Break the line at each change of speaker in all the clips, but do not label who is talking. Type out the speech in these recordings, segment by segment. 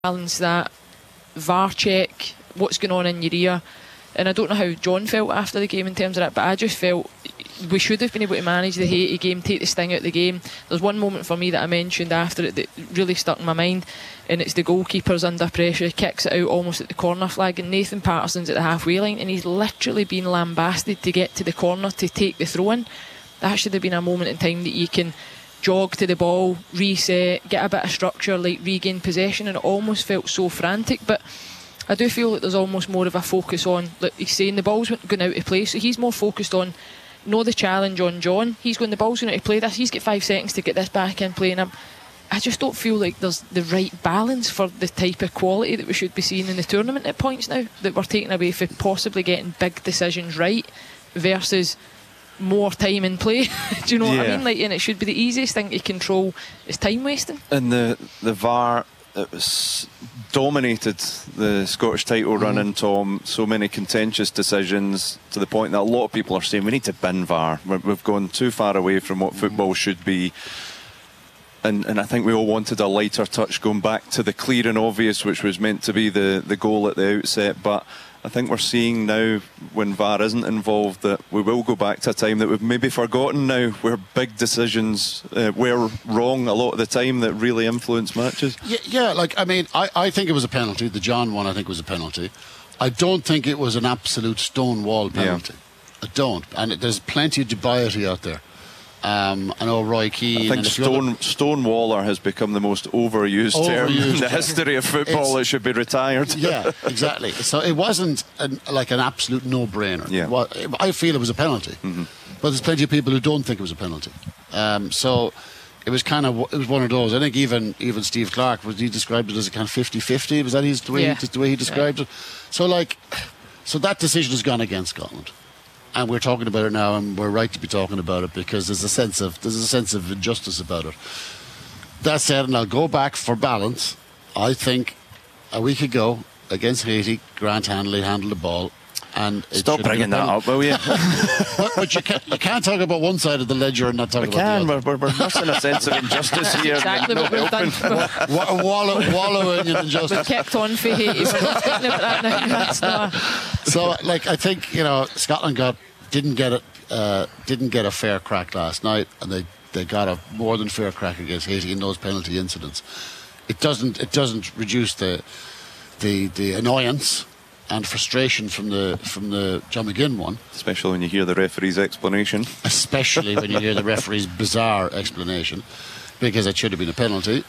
balance that VAR check, what's going on in your ear. And I don't know how John felt after the game in terms of that, but I just felt we should have been able to manage the Haiti game, take the sting out of the game. There's one moment for me that I mentioned after it that really stuck in my mind, and it's the goalkeeper's under pressure, he kicks it out almost at the corner flag, and Nathan Patterson's at the halfway line, and he's literally been lambasted to get to the corner to take the throw in. That should have been a moment in time that you can jog to the ball, reset, get a bit of structure, like regain possession, and it almost felt so frantic. But I do feel that there's almost more of a focus on, like he's saying, the ball's going out of play, so he's more focused on the challenge on John. He's going, the ball's going out of play, this, he's got 5 seconds to get this back in play, and I just don't feel like there's the right balance for the type of quality that we should be seeing in the tournament at points now, that we're taking away for possibly getting big decisions right versus more time in play. Do you know what I mean? Like, and it should be the easiest thing to control is time wasting.
And the VAR, it was dominated the Scottish title run in, Tom. So many contentious decisions, to the point that a lot of people are saying we need to bin VAR. We've gone too far away from what football should be. And I think we all wanted a lighter touch, going back to the clear and obvious, which was meant to be the goal at the outset. But I think we're seeing now, when VAR isn't involved, that we will go back to a time that we've maybe forgotten now, where big decisions were wrong a lot of the time that really influence matches.
Yeah, like, I mean, I think it was a penalty. The John one, I think, was a penalty. I don't think it was an absolute stonewall penalty. I don't. And there's plenty of dubiety out there. I know Roy Keane.
I think Stonewaller has become the most overused term in the history of football. It should be retired.
Yeah, exactly. So it wasn't like an absolute no-brainer.
Yeah.
Well, I feel it was a penalty, but there's plenty of people who don't think it was a penalty. So it was one of those. I think even Steve Clark, he described it as a kind of 50-50. Was that the way he described it? So that decision has gone against Scotland. And we're talking about it now, and we're right to be talking about it, because there's a sense of injustice about it. That said, and I'll go back for balance, I think a week ago against Haiti, Grant Hanley handled the ball, and
stop bringing that up, will you?
but you can't talk about one side of the ledger and not talk about the other.
We're nursing a sense of injustice here.
Exactly what we've done.
Wallowing in injustice.
We've kept on for Haiti. We're not talking about that now.
So, I think Scotland didn't get a fair crack last night, and they got a more than fair crack against Haiti in those penalty incidents. It doesn't reduce the annoyance and frustration from the John McGinn one.
Especially when you hear the referee's explanation.
Especially when you hear the referee's bizarre explanation, because it should have been a penalty.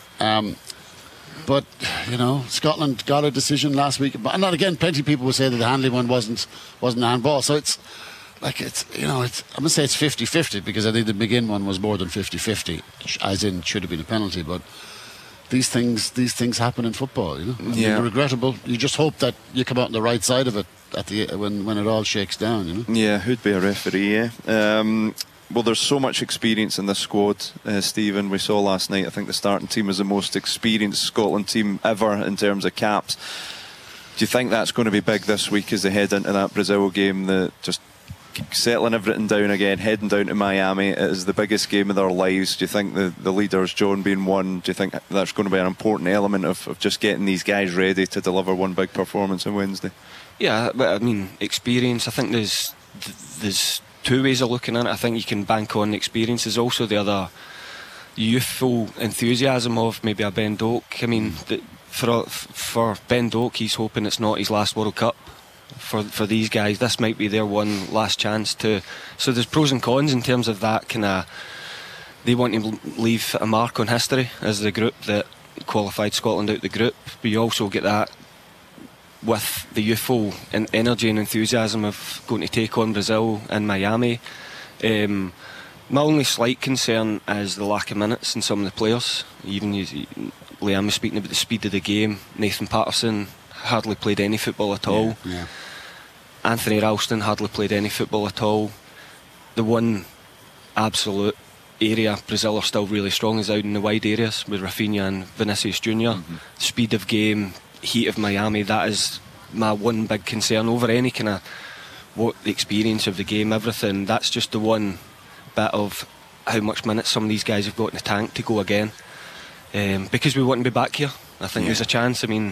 But Scotland got a decision last week, and not again. Plenty of people will say that the Hanley one wasn't a handball. So it's I'm gonna say it's 50-50, because I think the McGinn one was more than 50-50, as in should have been a penalty. But these things happen in football, They're regrettable. You just hope that you come out on the right side of it when it all shakes down,
Yeah, who'd be a referee? Well, there's so much experience in this squad, Stephen. We saw last night, I think the starting team was the most experienced Scotland team ever in terms of caps. Do you think that's going to be big this week as they head into that Brazil game, that just settling everything down again, heading down to Miami? It is the biggest game of their lives. Do you think the leaders, John being one, do you think that's going to be an important element of just getting these guys ready to deliver one big performance on Wednesday?
Yeah, but I mean, experience. I think there's two ways of looking at it. I think you can bank on experience. There's also the other youthful enthusiasm of maybe a Ben Doak. I mean, for Ben Doak, he's hoping it's not his last World Cup. For these guys, this might be their one last chance to. So there's pros and cons in terms of that they want to leave a mark on history as the group that qualified Scotland out the group, but you also get that with the youthful energy and enthusiasm of going to take on Brazil in Miami. My only slight concern is the lack of minutes in some of the players. Even Liam was speaking about the speed of the game. Nathan Patterson hardly played any football at all.
Yeah.
Anthony Ralston hardly played any football at all. The one absolute area Brazil are still really strong is out in the wide areas with Rafinha and Vinicius Junior. Speed of game, heat of Miami, that is my one big concern over any kind of what the experience of the game, everything. That's just the one bit of how much minutes some of these guys have got in the tank to go again, because we want to be back here I think there's a chance. I mean,